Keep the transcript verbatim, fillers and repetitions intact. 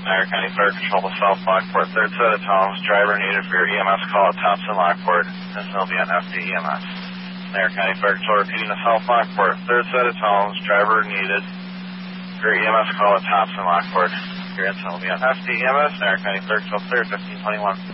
Niagara County Fire Control to South Lockport. Third set of tones. Driver needed for your E M S call at Thompson Lockport. This will be on F D E M S. Niagara County Fire Control repeating to South Lockport. Third set of tones. Driver needed for your E M S call at Thompson Lockport. Your incident will be on F D E M S. Niagara County Fire Control clear fifteen twenty-one.